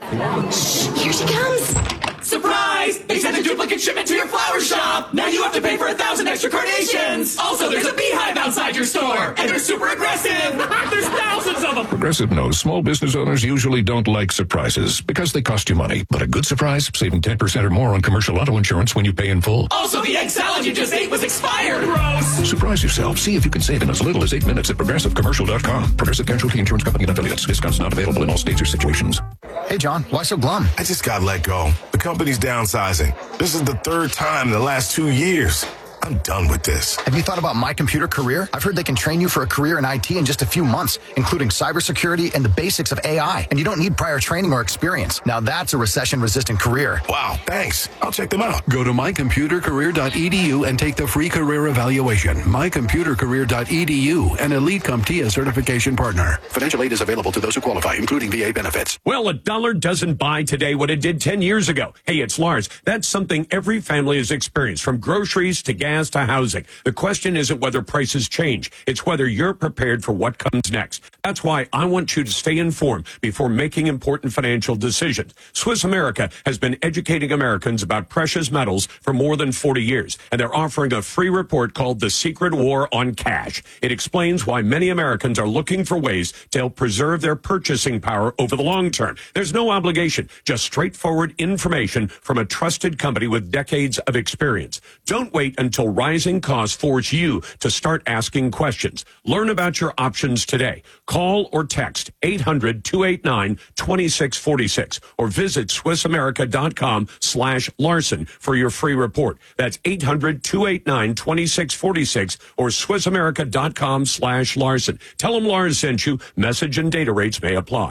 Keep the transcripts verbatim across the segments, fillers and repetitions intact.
Shh, here she comes. Surprise! They sent a duplicate shipment to your flower shop! Now you have to pay for a thousand extra carnations! Also, there's a beehive outside your store! And they're super aggressive! There's thousands of them! Progressive knows small business owners usually don't like surprises because they cost you money. But a good surprise, saving ten percent or more on commercial auto insurance when you pay in full. Also, the egg salad you just ate was expired! Gross! Surprise yourself. See if you can save in as little as eight minutes at progressive commercial dot com. Progressive Casualty Insurance Company and affiliates. Discounts not available in all states or situations. Hey, John, why so glum? I just got let go. The company's downsizing. This is the third time in the last two years. I'm done with this. Have you thought about My Computer Career? I've heard they can train you for a career in I T in just a few months, including cybersecurity and the basics of A I. And you don't need prior training or experience. Now that's a recession-resistant career. Wow, thanks. I'll check them out. Go to my computer career dot e d u and take the free career evaluation. my computer career dot e d u, an Elite CompTIA certification partner. Financial aid is available to those who qualify, including V A benefits. Well, a dollar doesn't buy today what it did ten years ago. Hey, it's Lars. That's something every family has experienced, from groceries to gas to housing. The question isn't whether prices change. It's whether you're prepared for what comes next. That's why I want you to stay informed before making important financial decisions. Swiss America has been educating Americans about precious metals for more than forty years, and they're offering a free report called The Secret War on Cash. It explains why many Americans are looking for ways to help preserve their purchasing power over the long term. There's no obligation, just straightforward information from a trusted company with decades of experience. Don't wait until rising costs force you to start asking questions. Learn about your options today. Call or text eight hundred, two eight nine, two six four six or visit swiss america dot com slash Larson for your free report. That's eight hundred, two eight nine, two six four six or swiss america dot com slash Larson. Tell them Lars sent you. Message and data rates may apply.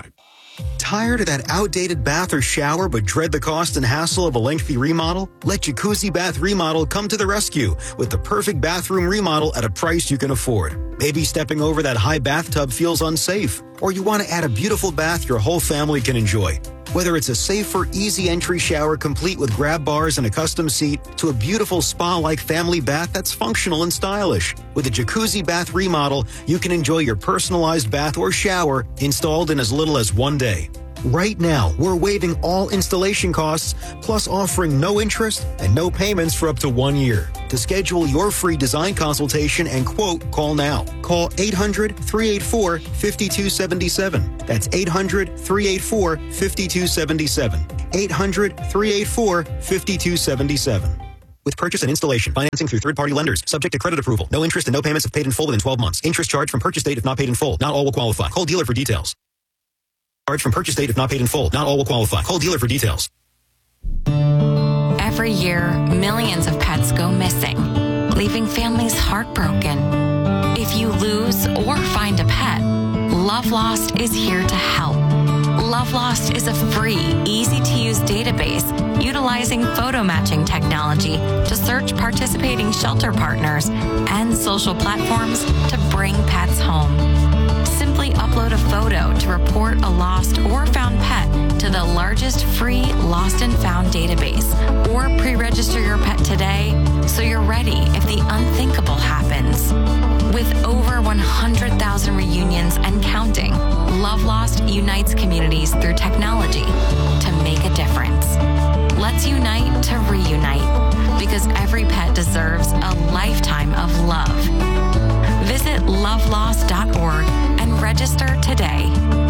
Tired of that outdated bath or shower but dread the cost and hassle of a lengthy remodel? Let Jacuzzi Bath Remodel come to the rescue with the perfect bathroom remodel at a price you can afford. Maybe stepping over that high bathtub feels unsafe, or you want to add a beautiful bath your whole family can enjoy. Whether it's a safer, easy entry shower complete with grab bars and a custom seat, to a beautiful spa-like family bath that's functional and stylish. With a Jacuzzi Bath Remodel, you can enjoy your personalized bath or shower installed in as little as one day. Right now, we're waiving all installation costs, plus offering no interest and no payments for up to one year. To schedule your free design consultation and quote, call now. Call eight hundred, three eight four, five two seven seven. That's eight hundred, three eight four, five two seven seven. eight hundred, three eight four, five two seven seven. With purchase and installation, financing through third-party lenders, subject to credit approval. No interest and no payments if paid in full within twelve months. Interest charged from purchase date if not paid in full. Not all will qualify. Call dealer for details. Charge from purchase date if not paid in full. Not all will qualify. Call dealer for details. Every year, millions of pets go missing, leaving families heartbroken. If you lose or find a pet, Love Lost is here to help. Love Lost is a free, easy-to-use database utilizing photo matching technology to search participating shelter partners and social platforms to bring pets home. Simply upload a photo to report a lost or found pet to the largest free lost and found database, or pre-register your pet today so you're ready if the unthinkable happens. With over one hundred thousand reunions and counting, Love Lost unites communities through technology to make a difference. Let's unite to reunite, because every pet deserves a lifetime of love. Visit love lost dot org and register today.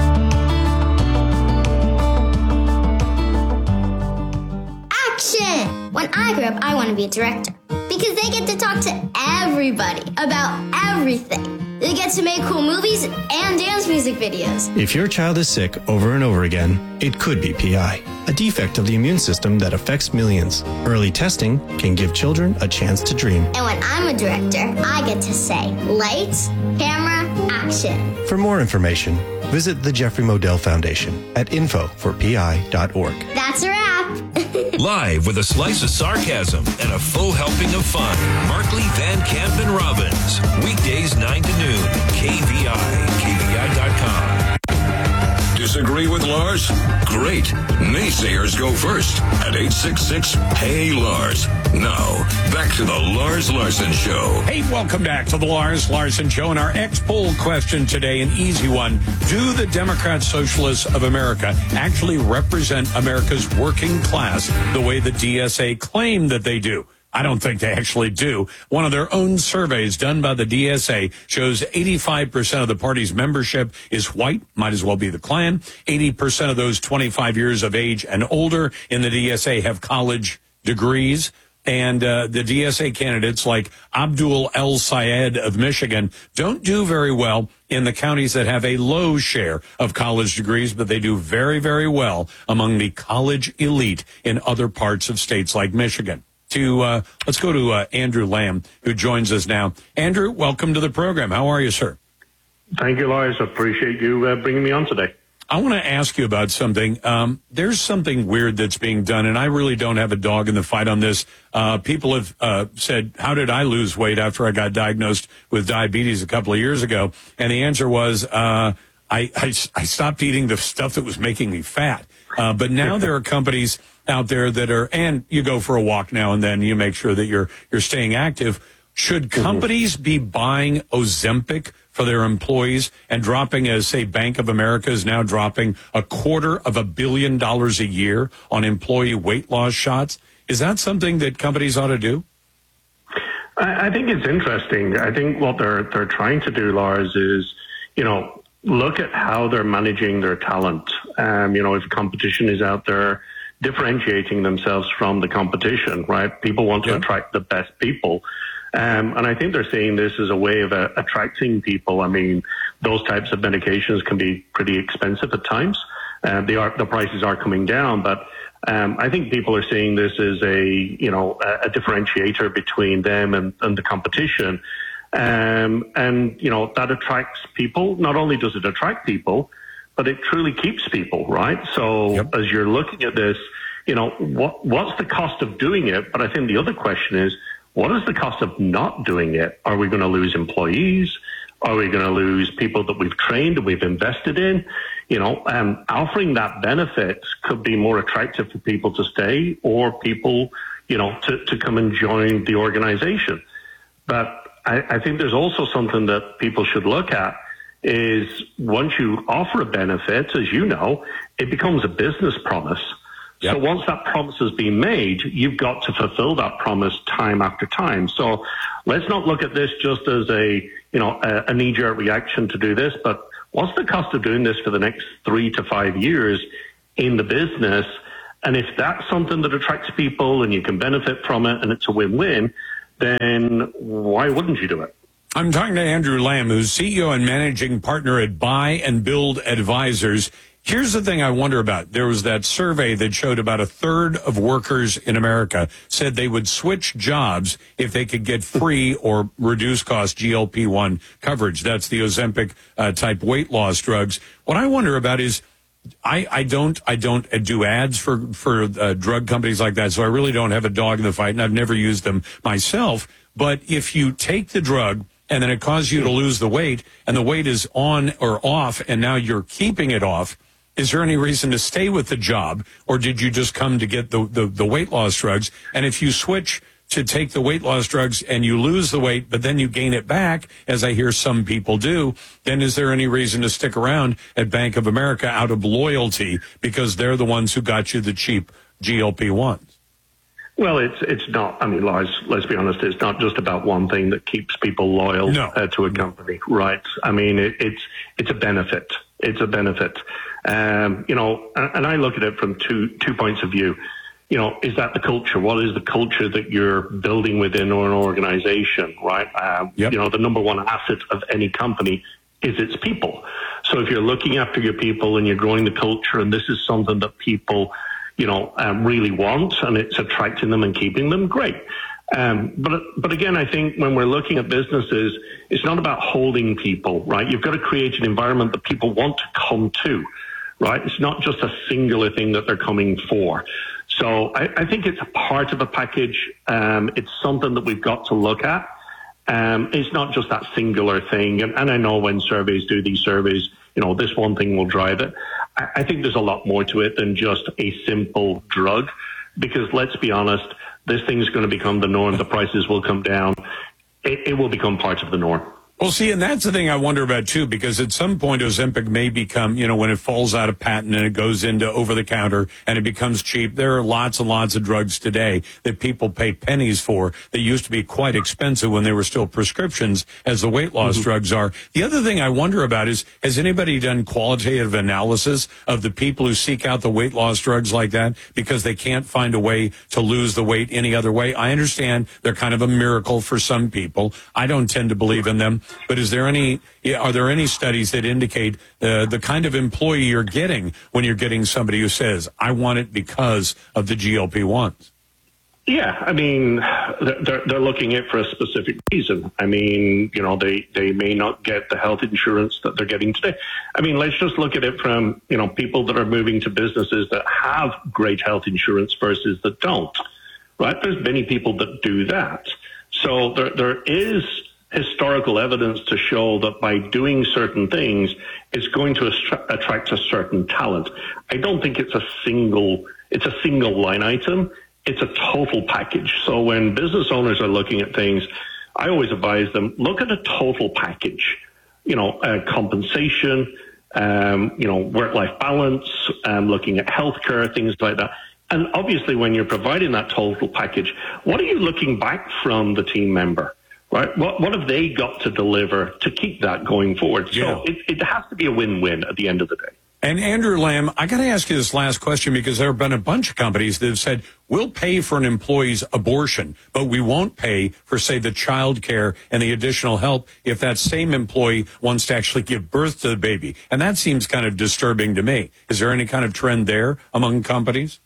Action! When I grow up, I want to be a director, because they get to talk to everybody about everything. They get to make cool movies and dance music videos. If your child is sick over and over again, it could be P I, a defect of the immune system that affects millions. Early testing can give children a chance to dream. And when I'm a director, I get to say, lights, camera, action. For more information, visit the Jeffrey Modell Foundation at info for p i dot org. That's a wrap. Live with a slice of sarcasm and a full helping of fun, Markley, Van Camp, and Robbins. Weekdays nine to noon, K V I, K V I dot com. Disagree with Lars? Great. Naysayers go first at eight six six, P A Y, L A R S. Now, back to the Lars Larson Show. Hey, welcome back to the Lars Larson Show. And our X-Poll question today, an easy one. Do the Democrat Socialists of America actually represent America's working class the way the D S A claim that they do? I don't think they actually do. One of their own surveys done by the D S A shows eighty-five percent of the party's membership is white, might as well be the Klan. eighty percent of those twenty-five years of age and older in the D S A have college degrees. And uh, the D S A candidates like Abdul El Sayed of Michigan don't do very well in the counties that have a low share of college degrees, but they do very, very well among the college elite in other parts of states like Michigan. To uh, let's go to uh, Andrew Lamb, who joins us now. Andrew, welcome to the program. How are you, sir? Thank you, Lars. I appreciate you uh, bringing me on today. I want to ask you about something. Um, there's something weird that's being done, and I really don't have a dog in the fight on this. Uh, people have uh, said, how did I lose weight after I got diagnosed with diabetes a couple of years ago? And the answer was, uh, I, I, I stopped eating the stuff that was making me fat. Uh, but now there are companies out there that are, and you go for a walk now and then, you make sure that you're you're staying active. Should companies mm-hmm. be buying Ozempic for their employees and dropping, as say Bank of America is now dropping a quarter of a billion dollars a year on employee weight loss shots? Is that something that companies ought to do? I, I think it's interesting. I think what they're they're trying to do, Lars, is, you know, look at how they're managing their talent. Um, you know, if competition is out there, differentiating themselves from the competition, right? People want to yeah. attract the best people. Um, and I think they're seeing this as a way of uh, attracting people. I mean, those types of medications can be pretty expensive at times. Uh, they are, the prices are coming down, but um, I think people are seeing this as a, you know, a, a differentiator between them and, and the competition. Um, and, you know, that attracts people. Not only does it attract people, but it truly keeps people, right? So yep. as you're looking at this, you know, what what's the cost of doing it? But I think the other question is, what is the cost of not doing it? Are we going to lose employees? Are we going to lose people that we've trained and we've invested in? You know, um, offering that benefit could be more attractive for people to stay or people, you know, to, to come and join the organization. But I, I think there's also something that people should look at is once you offer a benefit, as you know, it becomes a business promise. Yep. So once that promise has been made, you've got to fulfill that promise time after time. So let's not look at this just as a, you know, a, a knee-jerk reaction to do this, but what's the cost of doing this for the next three to five years in the business? And if that's something that attracts people and you can benefit from it and it's a win-win, then why wouldn't you do it? I'm talking to Andrew Lamb, who's C E O and managing partner at Buy and Build Advisors. Here's the thing I wonder about. There was that survey that showed about a third of workers in America said they would switch jobs if they could get free or reduced cost G L P one coverage. That's the Ozempic uh, type weight loss drugs. What I wonder about is I, I don't I don't do ads for, for uh, drug companies like that, so I really don't have a dog in the fight, and I've never used them myself. But if you take the drug and then it causes you to lose the weight, and the weight is on or off, and now you're keeping it off, is there any reason to stay with the job, or did you just come to get the, the, the weight loss drugs? And if you switch to take the weight loss drugs and you lose the weight, but then you gain it back, as I hear some people do, then is there any reason to stick around at Bank of America out of loyalty because they're the ones who got you the cheap G L P ones? Well, it's it's not. I mean, Lars, let's be honest. It's not just about one thing that keeps people loyal no. uh, to a company, right? I mean, it, it's it's a benefit. It's a benefit. Um, you know, and, and I look at it from two two points of view. You know, is that the culture? What is the culture that you're building within an organization, right? Um, yep. You know, the number one asset of any company is its people. So if you're looking after your people and you're growing the culture, and this is something that people, you know, um, really want, and it's attracting them and keeping them, great. Um, but but again, I think when we're looking at businesses, it's not about holding people, right? You've got to create an environment that people want to come to, right? It's not just a singular thing that they're coming for. So I, I think it's a part of a package. Um, it's something that we've got to look at. Um, it's not just that singular thing. And, and I know when surveys do these surveys, you know, this one thing will drive it. I, I think there's a lot more to it than just a simple drug, because let's be honest, this thing's going to become the norm. The prices will come down. It, it will become part of the norm. Well, see, and that's the thing I wonder about, too, because at some point Ozempic may become, you know, when it falls out of patent and it goes into over-the-counter and it becomes cheap. There are lots and lots of drugs today that people pay pennies for that used to be quite expensive when they were still prescriptions, as the weight loss mm-hmm. drugs are. The other thing I wonder about is, has anybody done qualitative analysis of the people who seek out the weight loss drugs like that because they can't find a way to lose the weight any other way? I understand they're kind of a miracle for some people. I don't tend to believe in them. But is there any, are there any studies that indicate uh, the kind of employee you're getting when you're getting somebody who says, I want it because of the G L P ones? Yeah, I mean, they're, they're looking at it for a specific reason. I mean, you know, they, they may not get the health insurance that they're getting today. I mean, let's just look at it from, you know, people that are moving to businesses that have great health insurance versus that don't, right? There's many people that do that. So there there is historical evidence to show that by doing certain things, it's going to attract a certain talent. I don't think it's a single, it's a single line item. It's a total package. So when business owners are looking at things, I always advise them, look at a total package, you know, uh, compensation, um, you know, work-life balance, um, looking at healthcare, things like that. And obviously when you're providing that total package, what are you looking back from the team member? Right? What what have they got to deliver to keep that going forward? So yeah. it, it has to be a win-win at the end of the day. And Andrew Lamb, I got to ask you this last question, because there have been a bunch of companies that have said, we'll pay for an employee's abortion, but we won't pay for, say, the child care and the additional help if that same employee wants to actually give birth to the baby. And that seems kind of disturbing to me. Is there any kind of trend there among companies?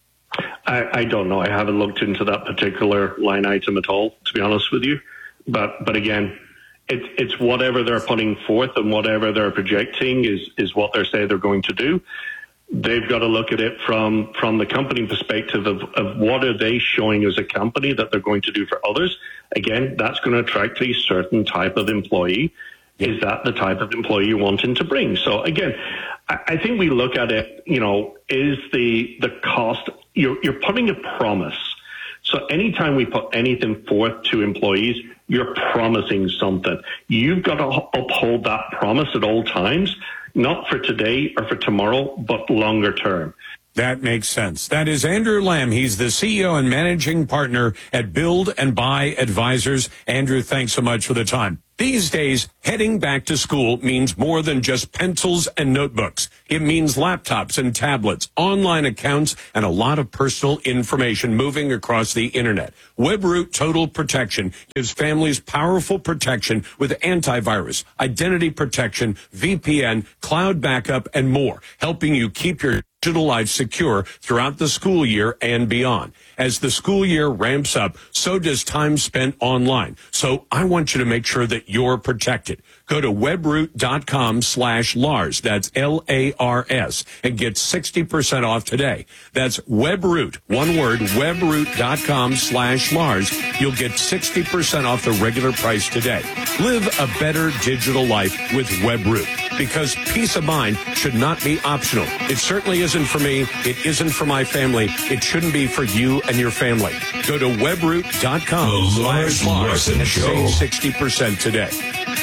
I, I don't know. I haven't looked into that particular line item at all, to be honest with you. But but again, it's it's whatever they're putting forth and whatever they're projecting is is what they say they're going to do. They've got to look at it from from the company perspective of, of what are they showing as a company that they're going to do for others. Again, that's going to attract a certain type of employee. Is that the type of employee you're wanting to bring? So again, I, I think we look at it, you know, is the the cost, you're you're putting a promise. So anytime we put anything forth to employees, you're promising something. You've got to uphold that promise at all times, not for today or for tomorrow, but longer term. That makes sense. That is Andrew Lamb. He's the C E O and managing partner at Build and Buy Advisors. Andrew, thanks so much for the time. These days, heading back to school means more than just pencils and notebooks. It means laptops and tablets, online accounts, and a lot of personal information moving across the internet. WebRoot Total Protection gives families powerful protection with antivirus, identity protection, V P N, cloud backup, and more, helping you keep your digital life secure throughout the school year and beyond. As the school year ramps up, so does time spent online. So I want you to make sure that you're protected. Go to webroot.com slash Lars. That's L A R S, and get sixty percent off today. That's WebRoot, one word, webroot.com slash Lars. You'll get sixty percent off the regular price today. Live a better digital life with WebRoot, because peace of mind should not be optional. It certainly isn't for me. It isn't for my family. It shouldn't be for you and your family. Go to webroot.com slash Lars and save sixty percent today.